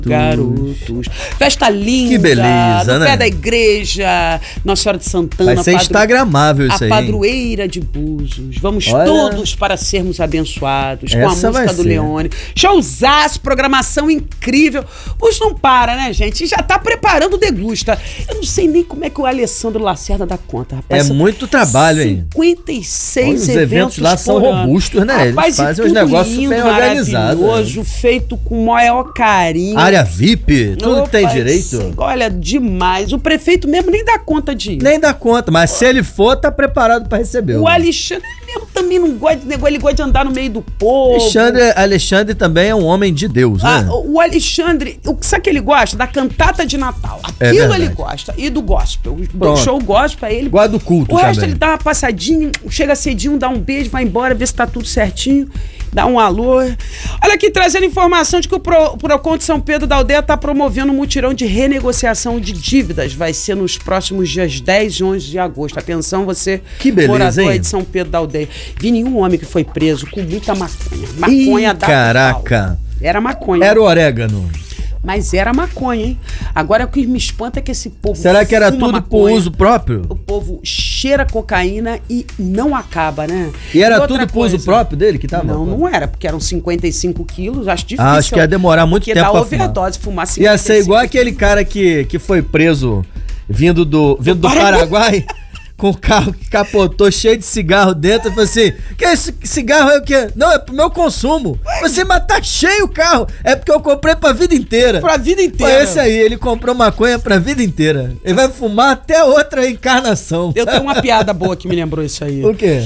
Garotos. Festa linda. Que beleza, no né? pé da igreja, Nossa Senhora de Santana. Vai ser instagramável isso a aí. padroeira de Búzios. Vamos Olha. todos para sermos abençoados. Com a Essa vai música do ser. Leone. Showzaço, programação incrível. Búzios não para, né, gente? Já tá preparando o Degusta. Eu não sei nem como é que o Alessandro Lacerda dá conta, rapaz. É muito trabalho, hein? 56 Olha, os eventos lá são por ano. robustos, né? Eles Rapaz, fazem e os tudo negócios lindo, bem organizados. maravilhoso, feito com o maior carinho. Área VIP, tudo que tem Opa, direito. Olha, demais. O prefeito mesmo nem dá conta de ir. Nem dá conta, mas se ele for, tá preparado pra receber. O Alexandre mesmo também não gosta de negócio, ele gosta de andar no meio do povo. Alexandre também é um homem de Deus, né? O Alexandre, sabe que ele gosta? Da cantata de Natal. Aquilo verdade. ele gosta. E do gospel. O Pronto. show gospel é ele. Gosta do culto O resto também. ele dá uma passadinha, chega cedinho, dá um beijo, vai embora, vê se tá tudo certinho. Dá um alô. Olha aqui, trazendo informação de que o Procon de São Pedro da Aldeia está promovendo um mutirão de renegociação de dívidas. Vai ser nos próximos dias 10 e 11 de agosto. Atenção, você, Que beleza, morador aí hein? de São Pedro da Aldeia. Vi nenhum homem que foi preso com muita maconha. Maconha da Caraca. Era maconha. Era o orégano. Mas era maconha, hein? Agora o que me espanta é que esse povo Será que era fuma tudo por maconha. uso próprio? O povo cheira cocaína e não acaba, né? E era outra tudo por uso coisa, próprio dele que tava? Não era, porque eram 55 quilos, acho difícil. Acho que ia demorar muito porque tempo dá pra fumar. overdose, fumar 55 Ia ser igual aquele cara que foi preso vindo do Paraguai. Com o carro que capotou, cheio de cigarro dentro, e falou assim, que esse cigarro é o quê? Não, é pro meu consumo. Você, mas tá cheio o carro, é porque eu comprei pra vida inteira. Pra vida inteira. Foi esse aí, ele comprou maconha pra vida inteira. Ele vai fumar até outra encarnação. Eu tenho uma piada boa que me lembrou isso aí. O quê?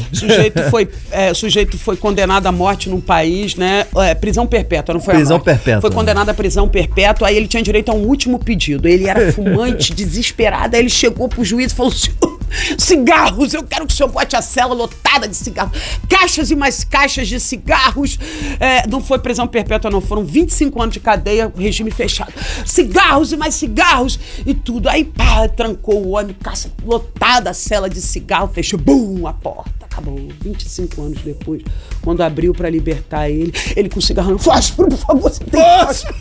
O sujeito foi condenado à morte num país, né? Prisão perpétua, não foi Prisão a morte. perpétua. Foi condenado à prisão perpétua, aí ele tinha direito a um último pedido. Ele era fumante, desesperado, aí ele chegou pro juiz e falou assim... Cigarros, eu quero que o senhor bote a cela lotada de cigarros. Caixas e mais caixas de cigarros. Não foi prisão perpétua, não. Foram 25 anos de cadeia, regime fechado. Cigarros e mais cigarros e tudo. Aí, pá, trancou o homem, caixa lotada a cela de cigarro, fechou, bum, a porta. Acabou. 25 anos depois, quando abriu pra libertar ele com o cigarro no fósforo, por favor, você tem fósforo.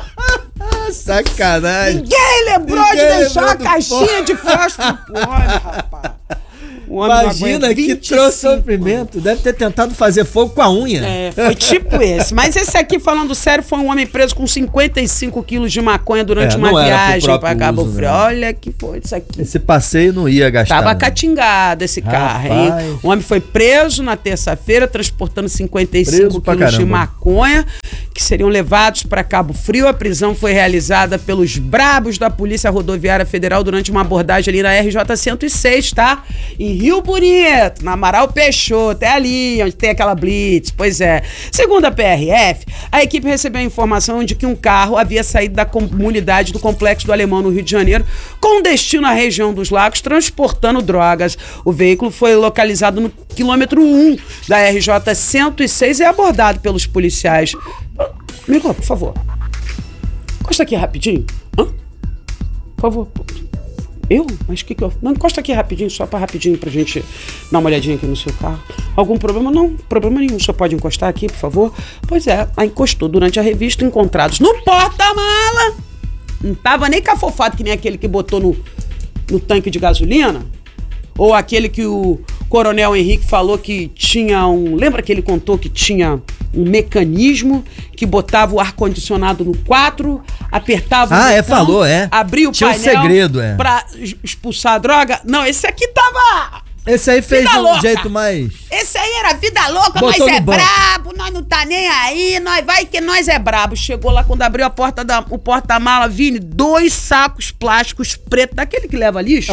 Sacanagem. Ninguém lembrou de deixar a caixinha de fósforo pro homem, rapaz. O homem Imagina que trouxe sofrimento. Deve ter tentado fazer fogo com a unha. Foi tipo esse. Mas esse aqui, falando sério, foi um homem preso com 55 quilos de maconha durante uma viagem pra Cabo Frio. Olha que foi isso aqui. Esse passeio não ia gastar. Tava catingado esse carro, hein? O homem foi preso na terça-feira, transportando 55 quilos de maconha, que seriam levados para Cabo Frio. A prisão foi realizada pelos brabos da Polícia Rodoviária Federal durante uma abordagem ali na RJ-106, tá? Em Rio Bonito, na Amaral Peixoto, é ali onde tem aquela blitz. Pois é. Segundo a PRF, a equipe recebeu a informação de que um carro havia saído da comunidade do Complexo do Alemão, no Rio de Janeiro, com destino à região dos Lagos, transportando drogas. O veículo foi localizado no quilômetro 1 da RJ-106 e é abordado pelos policiais. Amigo, por favor. Encosta aqui rapidinho. Por favor. Eu? Mas o que eu... Não, encosta aqui rapidinho, só pra gente dar uma olhadinha aqui no seu carro. Algum problema? Não, problema nenhum. O senhor pode encostar aqui, por favor? Pois é, aí encostou. Durante a revista, encontrados no porta-mala. Não tava nem cafofado que nem aquele que botou no tanque de gasolina. Ou aquele que o Coronel Henrique falou que tinha Lembra que ele contou que tinha um mecanismo que botava o ar-condicionado no 4, apertava o botão, falou, abria o tinha painel um segredo, pra expulsar a droga. Não, esse aqui tava... Esse aí fez de um jeito mais... Esse aí era vida louca, Botou nós é no banco. brabo, nós não tá nem aí, nós vai que nós é brabo. Chegou lá, quando abriu o porta-mala, Vini, 2 sacos plásticos pretos, daquele que leva lixo.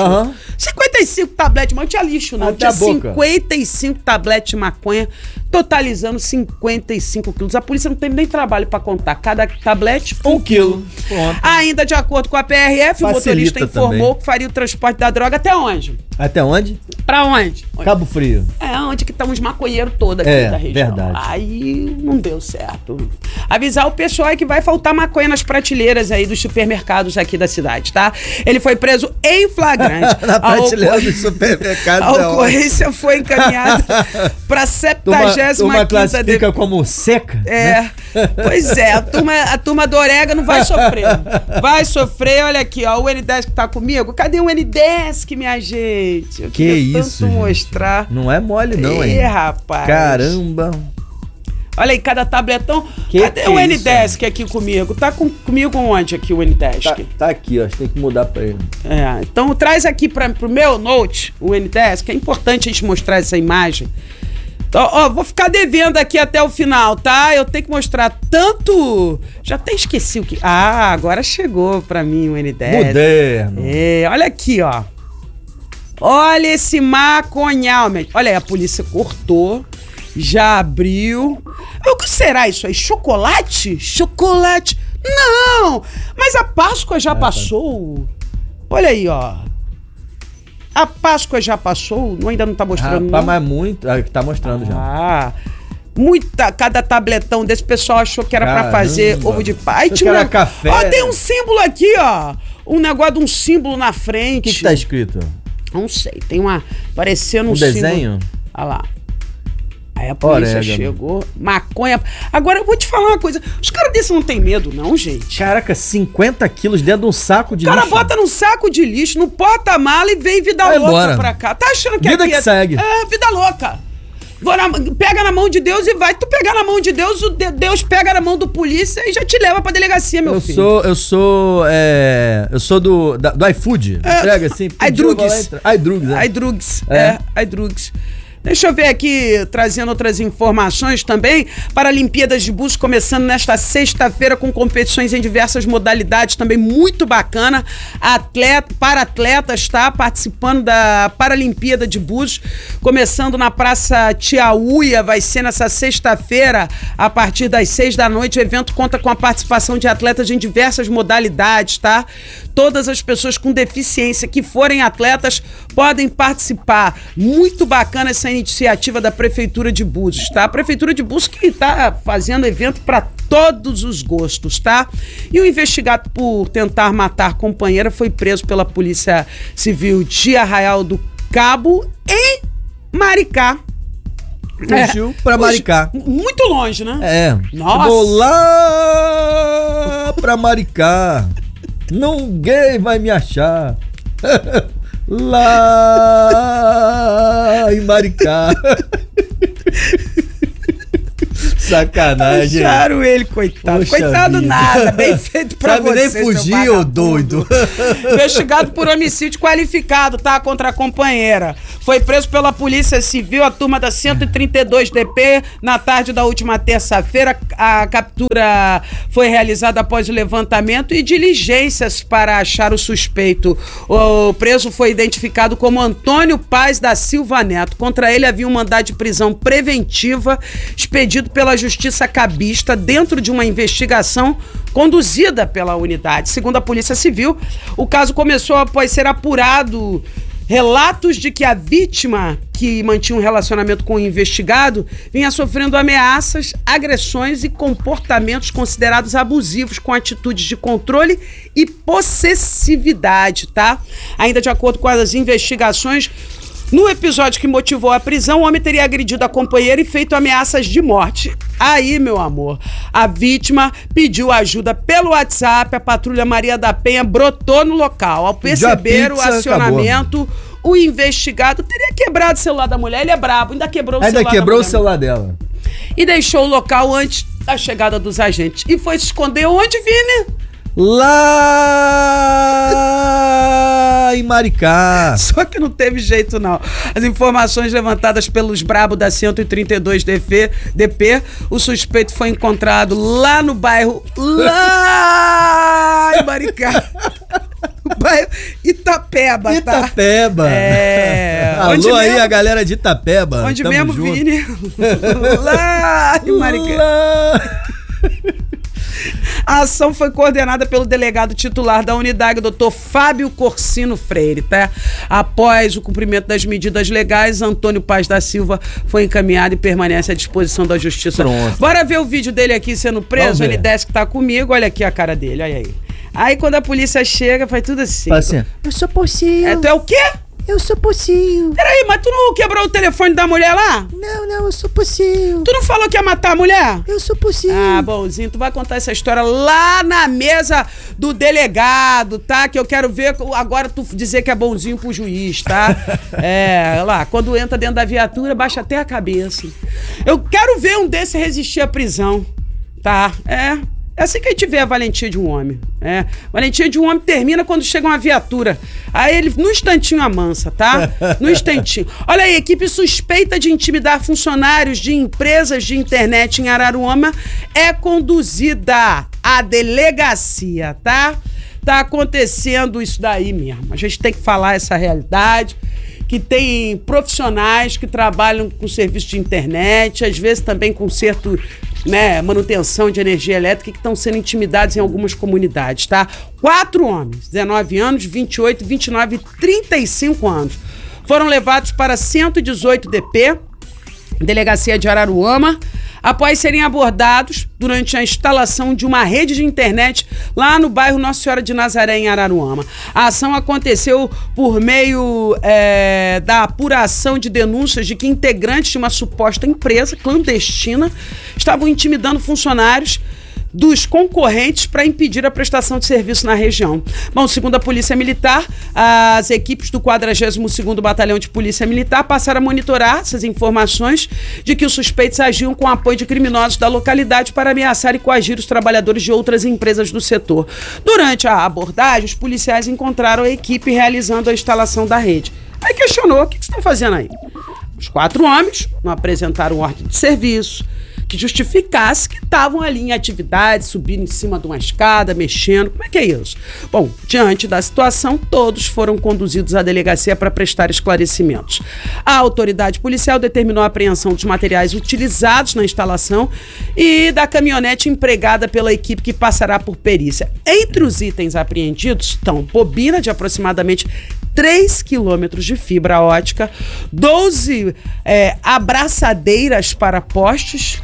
55 tabletes de maconha, não tinha lixo não, tinha 55 tabletes de maconha, totalizando 55 quilos. A polícia não teve nem trabalho pra contar, cada tablete, 1 quilo. Pronto. Ainda de acordo com a PRF, o motorista informou que faria o transporte da droga até onde? Até onde? Pra onde? Cabo Frio. Onde que estão os maconheiros todos aqui da região. Verdade. Aí não deu certo. Avisar o pessoal aí que vai faltar maconha nas prateleiras aí dos supermercados aqui da cidade, tá? Ele foi preso em flagrante. Na prateleira dos supermercados. A ocorrência foi encaminhada pra 70ª turma classifica como seca. É, né? Pois é, a turma do orégano vai sofrer. Vai sofrer, olha aqui, ó, o N10 que tá comigo. Cadê o N10, minha gente? Eu que isso, tanto mostrar. Não é mole não, hein? Rapaz. Caramba. Olha aí, cada tabletão. Cadê o N10 que é aqui comigo? Tá comigo onde aqui o N10? Tá aqui, ó. Tem que mudar pra ele. Então traz aqui pro meu Note o N10, que é importante a gente mostrar essa imagem. Então, ó, vou ficar devendo aqui até o final, tá? Eu tenho que mostrar tanto... Já até esqueci o que... Ah, agora chegou pra mim o N10. Moderno. Olha aqui, ó. Olha esse maconhal. Olha aí, a polícia cortou. Já abriu. O que será isso aí? Chocolate? Chocolate? Não! Mas a Páscoa já passou. Olha aí, ó. A Páscoa já passou? Ainda não tá mostrando, não? Mas muito. Tá mostrando já. Cada tabletão desse pessoal achou que era pra fazer ovo de pai. Tinha café. Ó, tem um símbolo aqui, ó. Um negócio de um símbolo na frente. O que tá escrito? Não sei. Tem uma... Parecendo um desenho? Olha lá. Aí a polícia chegou, maconha. Agora eu vou te falar uma coisa. Os caras desses não tem medo, não, gente. Caraca, 50 quilos dentro de um saco de lixo. O cara lixo. bota num saco de lixo, no porta-mala e vem vida louca embora pra cá. Tá achando que vida aqui que segue. Vida louca. Pega na mão de Deus e vai. Tu pegar na mão de Deus, Deus pega na mão do polícia e já te leva pra delegacia, meu filho. Eu sou do iFood. Entrega assim. iDrugs. iDrugs. Deixa eu ver aqui, trazendo outras informações também. Paralimpíadas de Búzios começando nesta sexta-feira com competições em diversas modalidades, também muito bacana. Para-atletas, tá? Participando da Paralimpíada de Búzios, começando na Praça Tiauia, vai ser nessa sexta-feira, a partir das 6 da noite. O evento conta com a participação de atletas em diversas modalidades, tá? Todas as pessoas com deficiência que forem atletas podem participar. Muito bacana essa iniciativa da Prefeitura de Búzios, tá? A Prefeitura de Búzios que tá fazendo evento para todos os gostos, tá? E o investigado por tentar matar companheira foi preso pela Polícia Civil de Arraial do Cabo em Maricá. Fugiu pra Maricá. Muito longe, né? Nossa. Vou lá pra Maricá. Ninguém vai me achar. Lá em Maricá. Sacanagem. Acharam ele, coitado. Poxa coitado vida. Nada, bem feito pra sabe você. Sabe nem fugir, ô doido. Investigado por homicídio qualificado, tá? Contra a companheira. Foi preso pela Polícia Civil, a turma da 132DP, na tarde da última terça-feira. A captura foi realizada após o levantamento e diligências para achar o suspeito. O preso foi identificado como Antônio Paz da Silva Neto. Contra ele havia um mandado de prisão preventiva expedido pela Justiça Cabista dentro de uma investigação conduzida pela unidade. Segundo a Polícia Civil, o caso começou após ser apurado relatos de que a vítima, que mantinha um relacionamento com o investigado, vinha sofrendo ameaças, agressões e comportamentos considerados abusivos, com atitudes de controle e possessividade, tá? Ainda de acordo com as investigações, no episódio que motivou a prisão, o homem teria agredido a companheira e feito ameaças de morte. Aí, meu amor, a vítima pediu ajuda pelo WhatsApp, a Patrulha Maria da Penha brotou no local. Ao perceber o acionamento, o investigado teria quebrado o celular da mulher. Ele é brabo, ainda quebrou o celular da mulher. Ainda quebrou o celular dela. E deixou o local antes da chegada dos agentes. E foi se esconder onde, Vini? Lá em Maricá. Só que não teve jeito, não. As informações levantadas pelos brabos da 132DP, o suspeito foi encontrado lá no bairro, lá em Maricá. O bairro Itapeba, tá? Itapeba. Alô aí, a galera de Itapeba. Onde tamo mesmo, junto. Vini? Lá em Maricá. A ação foi coordenada pelo delegado titular da unidade, Dr. Fábio Corsino Freire, tá? Após o cumprimento das medidas legais, Antônio Paz da Silva foi encaminhado e permanece à disposição da justiça. Pronto. Bora ver o vídeo dele aqui sendo preso. Ele desce que tá comigo, olha aqui a cara dele, olha aí. Aí quando a polícia chega, faz tudo assim. Eu sou possível. Tu é o quê? Eu sou Pocinho. Peraí, mas tu não quebrou o telefone da mulher lá? Não, eu sou Pocinho. Tu não falou que ia matar a mulher? Eu sou Pocinho. Ah, bonzinho, tu vai contar essa história lá na mesa do delegado, tá? Que eu quero ver agora tu dizer que é bonzinho pro juiz, tá? Lá, quando entra dentro da viatura, baixa até a cabeça. Eu quero ver um desse resistir à prisão, tá? É assim que a gente vê a valentia de um homem. Valentia de um homem termina quando chega uma viatura. Aí ele, no instantinho, amansa, tá? No instantinho. Olha aí, equipe suspeita de intimidar funcionários de empresas de internet em Araruama é conduzida à delegacia, tá? Tá acontecendo isso daí mesmo. A gente tem que falar essa realidade, que tem profissionais que trabalham com serviço de internet, às vezes também conserto, manutenção de energia elétrica, que estão sendo intimidados em algumas comunidades, tá? 4 homens, 19 anos, 28, 29 e 35 anos, foram levados para 118 DP, Delegacia de Araruama, após serem abordados durante a instalação de uma rede de internet lá no bairro Nossa Senhora de Nazaré, em Araruama. A ação aconteceu por meio da apuração de denúncias de que integrantes de uma suposta empresa clandestina estavam intimidando funcionários dos concorrentes para impedir a prestação de serviço na região. Bom, segundo a Polícia Militar, as equipes do 42º Batalhão de Polícia Militar passaram a monitorar essas informações de que os suspeitos agiam com apoio de criminosos da localidade para ameaçar e coagir os trabalhadores de outras empresas do setor. Durante a abordagem, os policiais encontraram a equipe realizando a instalação da rede. Aí questionou: o que vocês estão fazendo aí? Os 4 homens não apresentaram ordem de serviço que justificasse que estavam ali em atividade, subindo em cima de uma escada, mexendo. Como é que é isso? Bom, diante da situação, todos foram conduzidos à delegacia para prestar esclarecimentos. A autoridade policial determinou a apreensão dos materiais utilizados na instalação e da caminhonete empregada pela equipe que passará por perícia. Entre os itens apreendidos estão bobina de aproximadamente 3 quilômetros de fibra ótica, 12 abraçadeiras para postes,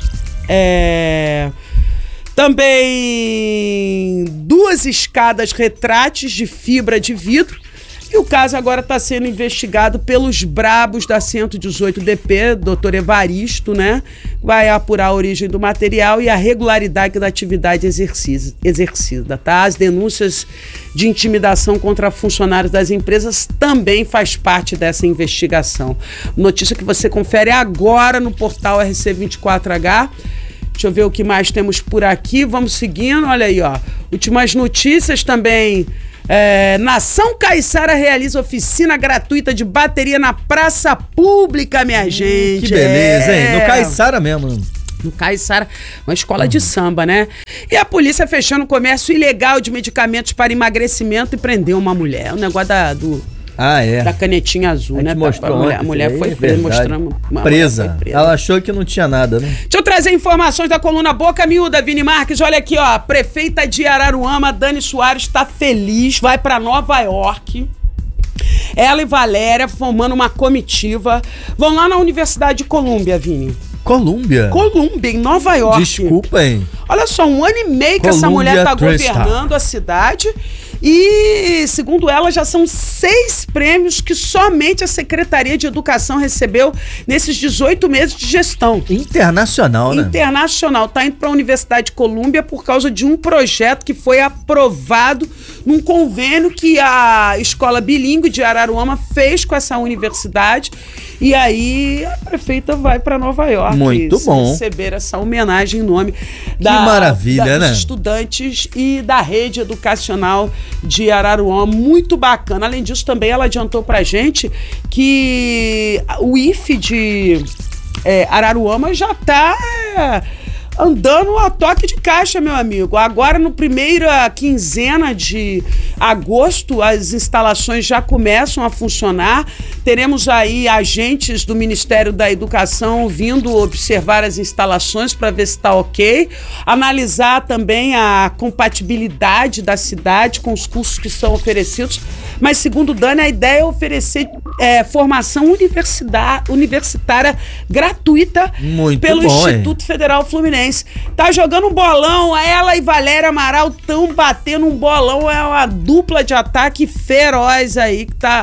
também 2 escadas retráteis de fibra de vidro. E o caso agora está sendo investigado pelos brabos da 118 DP, doutor Evaristo, vai apurar a origem do material e a regularidade da atividade exercida, tá? As denúncias de intimidação contra funcionários das empresas também faz parte dessa investigação. Notícia que você confere agora no portal RC24H. Deixa eu ver o que mais temos por aqui. Vamos seguindo, olha aí, ó. Últimas notícias também. Nação Caiçara realiza oficina gratuita de bateria na praça pública, minha gente. Que beleza, hein? No Caiçara mesmo. No Caiçara, uma escola de samba, né? E a polícia fechando o comércio ilegal de medicamentos para emagrecimento e prendeu uma mulher. O negócio da canetinha azul, né? A mulher foi presa, mostrando. Presa. Ela achou que não tinha nada, né? Deixa eu trazer informações da coluna Boca Miúda, Vini Marques. Olha aqui, ó. A prefeita de Araruama, Dani Soares, está feliz, vai para Nova York. Ela e Valéria, formando uma comitiva, vão lá na Universidade de Colômbia, Vini. Colômbia, em Nova York. Desculpa, hein? Olha só, 1 ano e meio que essa mulher tá governando a cidade. E, segundo ela, já são 6 prêmios que somente a Secretaria de Educação recebeu nesses 18 meses de gestão. Internacional, né? Internacional. Tá indo para a Universidade de Colômbia por causa de um projeto que foi aprovado num convênio que a Escola Bilíngue de Araruama fez com essa universidade. E aí a prefeita vai para Nova York. Muito bom. Receber essa homenagem em nome dos estudantes e da rede educacional de Araruama. Muito bacana. Além disso, também ela adiantou pra gente que o IFE de Araruama já tá andando a toque de caixa, meu amigo. Agora, no primeira quinzena de agosto, as instalações já começam a funcionar. Teremos aí agentes do Ministério da Educação vindo observar as instalações para ver se está ok. Analisar também a compatibilidade da cidade com os cursos que são oferecidos. Mas, segundo o Dani, a ideia é oferecer formação universitária gratuita pelo Instituto Federal Fluminense. Tá jogando um bolão, ela e Valéria Amaral estão batendo um bolão, é uma dupla de ataque feroz aí que tá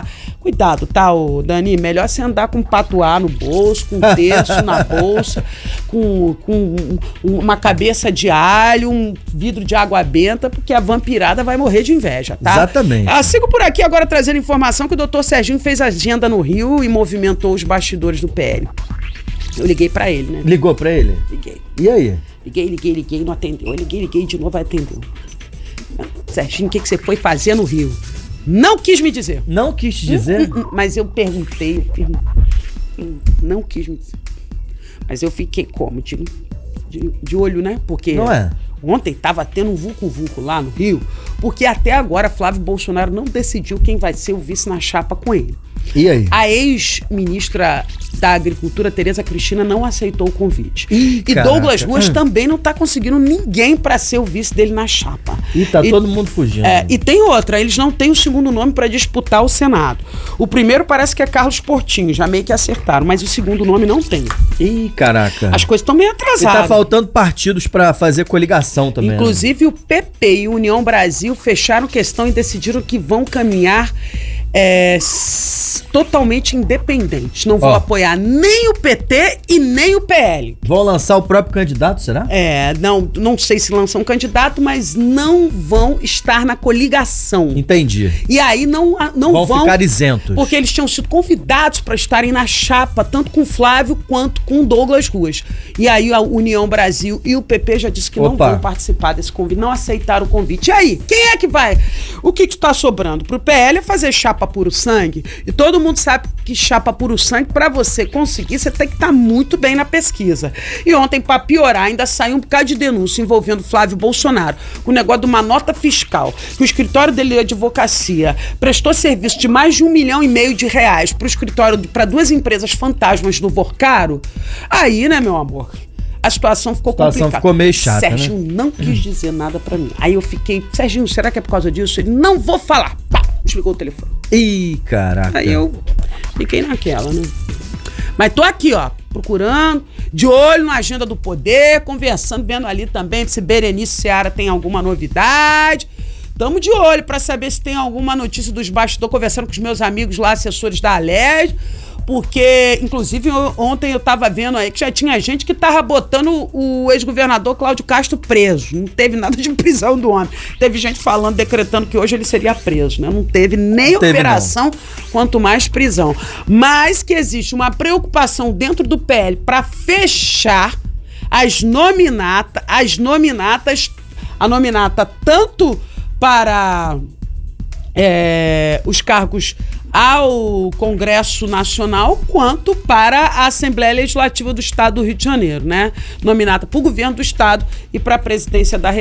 Cuidado, tá, ô Dani? Melhor você andar com um patuá no bolso, com um terço na bolsa, com uma cabeça de alho, um vidro de água benta, porque a vampirada vai morrer de inveja, tá? Exatamente. Sigo por aqui agora trazendo informação que o doutor Serginho fez agenda no Rio e movimentou os bastidores do PL. Eu liguei pra ele, né? Ligou pra ele? Liguei. E aí? Liguei, não atendeu. Eu liguei de novo, atendeu. Serginho, o que você foi fazer no Rio? Não quis me dizer. Não quis te dizer? Mas eu perguntei. Não quis me dizer. Mas eu fiquei como? De olho, né? Porque não é? Ontem tava tendo um vucu-vucu lá no Rio, porque até agora Flávio Bolsonaro não decidiu quem vai ser o vice na chapa com ele. E aí? A ex-ministra da Agricultura, Tereza Cristina, não aceitou o convite. E Douglas Ruas também não tá conseguindo ninguém para ser o vice dele na chapa. Todo mundo fugindo. E tem outra, eles não têm o segundo nome para disputar o Senado. O primeiro parece que é Carlos Portinho, já meio que acertaram, mas o segundo nome não tem. Ih, caraca. As coisas estão meio atrasadas. E tá faltando partidos para fazer coligação também. Inclusive o PP e o União Brasil fecharam questão e decidiram que vão caminhar totalmente independentes. Não vão apoiar nem o PT e nem o PL. Vão lançar o próprio candidato, será? Não sei se lançam um candidato, mas não vão estar na coligação. Entendi. E aí não vão ficar isentos. Porque eles tinham sido convidados para estarem na chapa, tanto com o Flávio quanto com o Douglas Ruas. E aí a União Brasil e o PP já disse que não vão participar desse convite, não aceitaram o convite. E aí, quem é que vai? O que está sobrando? Pro PL é fazer chapa puro sangue. E todo mundo sabe que chapa puro sangue, para você conseguir, você tem que estar muito bem na pesquisa. E ontem, para piorar, ainda saiu um bocado de denúncia envolvendo Flávio Bolsonaro, com o negócio de uma nota fiscal, que o escritório dele de advocacia prestou serviço de mais de R$1,5 milhão pro escritório, para duas empresas fantasmas do Vorcaro. Aí, né, meu amor? A situação ficou complicada. Ficou meio chata, Serginho não quis dizer nada pra mim. Aí eu fiquei, Serginho, será que é por causa disso? Ele, não vou falar. Pá, desligou o telefone. Ih, caraca. Aí eu fiquei naquela, né? Mas tô aqui, ó, procurando, de olho na agenda do poder, conversando, vendo ali também se Berenice Seara tem alguma novidade. Tamo de olho pra saber se tem alguma notícia dos bastidores. Tô conversando com os meus amigos lá, assessores da Alerj, porque, inclusive, ontem eu tava vendo aí que já tinha gente que tava botando o ex-governador Cláudio Castro preso. Não teve nada de prisão do homem. Teve gente falando, decretando que hoje ele seria preso, né? Não teve nem operação, quanto mais prisão. Mas que existe uma preocupação dentro do PL para fechar a nominata tanto para os cargos ao Congresso Nacional quanto para a Assembleia Legislativa do Estado do Rio de Janeiro, né? Nominata para o governo do Estado e para a presidência da República.